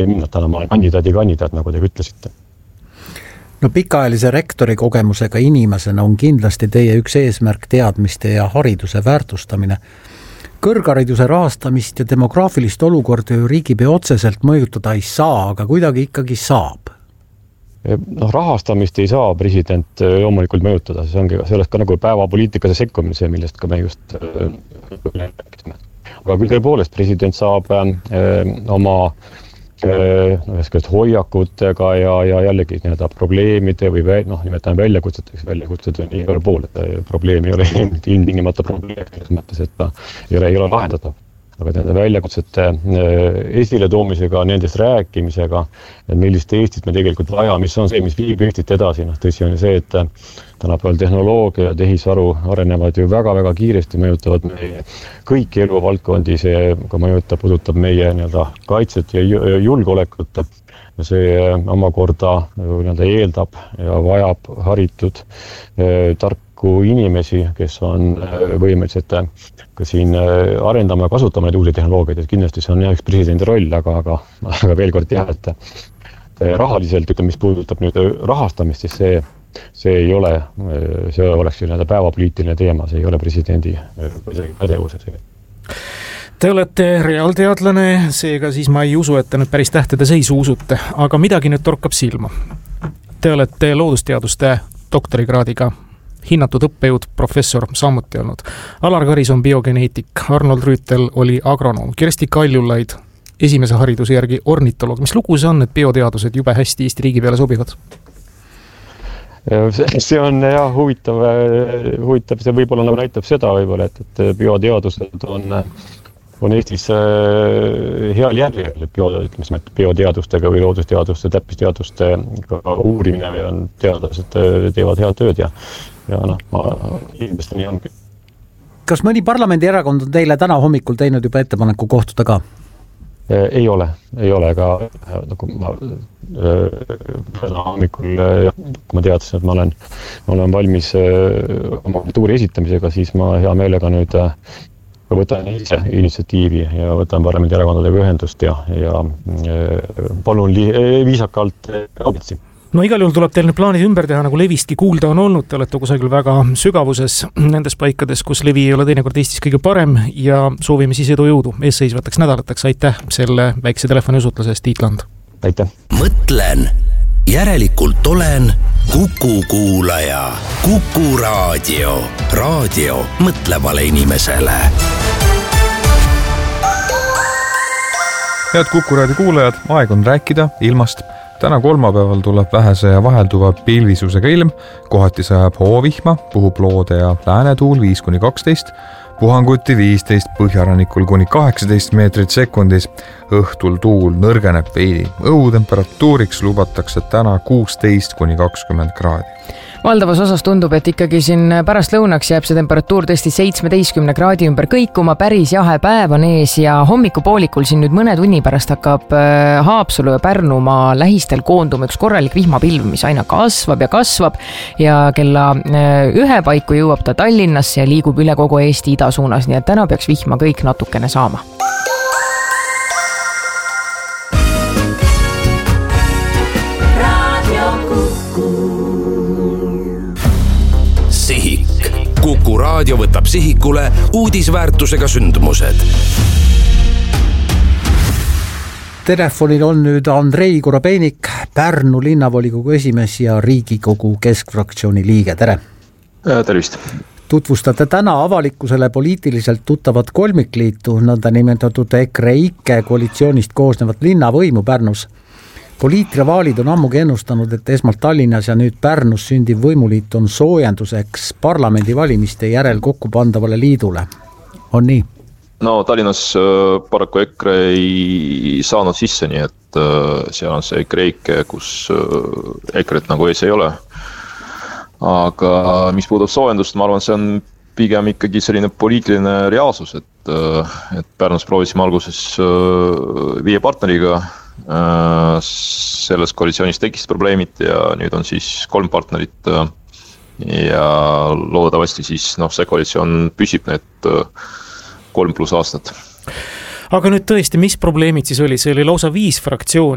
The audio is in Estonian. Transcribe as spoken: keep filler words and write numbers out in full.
minna, täna ma olen kandidaadi kandidaat, nagu te ütlesite. No pikaajalise rektori kogemusega inimesena on kindlasti teie üks eesmärk teadmiste ja hariduse väärtustamine. Kõrghariduse rahastamist ja demograafilist olukorda ju riigipea otseselt mõjutada ei saa, aga kuidagi ikkagi saab. No, rahastamist ei saa president loomulikult mõjutada, see ongi sellest ka nagu päevapoliitikasse sekkumise, millest ka me just rääkisime. Aga küll tõepoolest president saab äh, oma no, hoiakutega ja, ja jällegi nii-öelda probleemide või vä, noh, nimetame väljakutseteks, väljakutsed on igal pool, et probleem ei ole ilmtingimata probleem, selles mõttes, et ta ei ole, ei ole lahendatav. Aga nende väljakutsete esile toomisega, nendest rääkimisega, et millist Eestit me tegelikult vaja, mis on see, mis viib Eestit edasi. No, tõsi on see, et tänapäeval tehnoloogia ja tehisaru arenevad ju väga-väga kiiresti, mõjutavad meie kõiki eluvaldkondi, see ka mõjutab, puudutab meie nii-öelda kaitset ja julgeolekut. See omakorda nii-öelda eeldab ja vajab haritud tarku inimesi, kes on võimelised ka siin arendama ja kasutama neid uusi tehnoloogiaid, et kindlasti see on üks presidendi roll, aga, aga, aga veel kord jah, et rahaliselt, ütleme, mis puudutab nüüd rahastamist, siis see, see ei ole, see oleks ju päevapoliitiline teema, see ei ole presidendi pädevuses. Te olete reaalteadlane, seega siis ma ei usu, et te nüüd päris tähtede seisu usute, aga midagi nüüd torkab silma. Te olete loodusteaduste doktorikraadiga hinnatud õppejõud, professor samuti olnud. Alar Karis on biogeneetik, Arnold Rüütel oli agronoom, Kersti Kaljulaid esimese hariduse järgi ornitoloog. Mis lugu see on, et bioteadused jube hästi Eesti riigi peale sobivad? See on jah, huvitav, huvitav, see võib-olla nagu näitab seda võib-olla, et, et bioteadused on, on Eestis heal järjel, bio, ütleme, bioteadustega või loodusteaduste, täppisteaduste uurimine on teadlased teevad head tööd ja ja noh, ma ilmselt nii ongi. Kas mõni parlamendi erakond on teile täna hommikul teinud juba ettepaneku kohtuda ka? Ei ole, ei ole, aga nagu ma täna hommikul, kui ma teadsin, et ma olen, ma olen valmis oma kultuuri esitamisega, siis ma hea meelega nüüd võtan ise initsiatiivi ja võtan parlamendi erakondadega ühendust ja, ja palun li, viisakalt auditsi. No igal juhul tuleb teil nüüd plaanid ümber teha, nagu levistki kuulda on olnud, te olete kusagil väga sügavuses nendes paikades, kus levi ei ole teinekord Eestis kõige parem ja soovime siis edu jõudu eesseisvateks nädalateks. Aitäh selle väikse telefoniusutluse eest, Tiit Land. Aitäh. Mõtlen, järelikult olen Kuku kuulaja. Kuku raadio. Raadio mõtlevale inimesele. Head Kuku raadio kuulajad, aeg on rääkida ilmast. Täna kolmapäeval tuleb vähese ja vahelduva pilvisusega ilm, kohati sajab hoovihma, puhub loode ja läänetuul viis kuni kaksteist, puhanguti viisteist, põhjarannikul kuni kaheksateist meetrit sekundis, õhtul tuul nõrgeneb veidi. Õhutemperatuuriks lubatakse täna kuusteist kuni kakskümmend kraadi. Valdavas osas tundub, et ikkagi siin pärast lõunaks jääb see temperatuur tõesti seitsmeteistkümne kraadi ümber kõikuma, päris jahe päev on ees ja hommikupoolikul siin nüüd mõne tunni pärast hakkab Haapsalu ja Pärnumaa lähistel koonduma üks korralik vihmapilv, mis aina kasvab ja kasvab ja kella ühe paiku jõuab ta Tallinnasse ja liigub üle kogu Eesti ida suunas, nii et täna peaks vihma kõik natukene saama. Kuku raadio võtab sihikule uudisväärtusega sündmused. Telefonil on nüüd Andrei Korobeinik, Pärnu linnavolikogu esimees ja Riigikogu keskfraktsiooni liige. Tere! Tervist! Tutvustate täna avalikkusele poliitiliselt tuttavat kolmikliitu, nõnda nimetatud EKREIKE koalitsioonist koosnevat linnavõimu Pärnus. Poliitrivaalid on ammugi ennustanud, et esmalt Tallinnas ja nüüd Pärnus sündiv võimuliit on soojenduseks parlamendivalimiste järel kokku pandavale liidule. On nii? No Tallinnas paraku EKRE ei saanud sisse, nii et seal on see EKREIKE, kus EKRE-t nagu ees ei ole. Aga mis puudub soojendust, ma arvan, see on pigem ikkagi selline poliitiline reaalsus, et, et Pärnus proovisime alguses viie partneriga. Selles koalitsioonis tekkis probleemid ja nüüd on siis kolm partnerit ja loodavasti siis noh, see koalitsioon püsib need kolm pluss aastat. Aga nüüd tõesti, mis probleemid siis oli? See oli lausa viis fraktsioon.